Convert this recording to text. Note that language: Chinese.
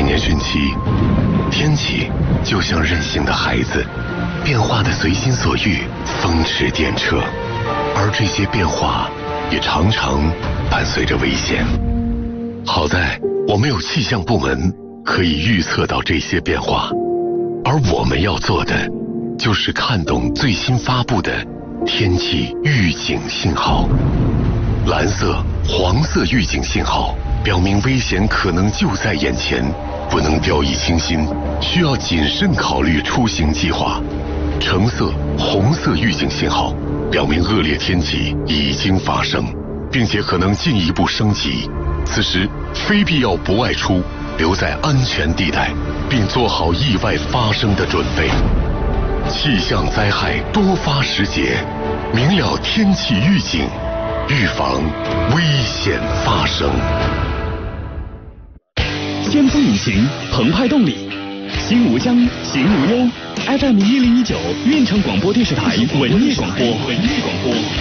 年汛期，天气就像任性的孩子，变化的随心所欲，风驰电掣。而这些变化也常常伴随着危险。好在我们有气象部门可以预测到这些变化，而我们要做的就是看懂最新发布的天气预警信号。蓝色、黄色预警信号表明危险可能就在眼前，不能掉以轻心，需要谨慎考虑出行计划。橙色、红色预警信号表明恶劣天气已经发生，并且可能进一步升级。此时非必要不外出，留在安全地带，并做好意外发生的准备。气象灾害多发时节，明了天气预警，预防危险发生。 先锋引擎，澎湃动力，心无疆，行无忧。FM1019，运城广播电视台文艺广播。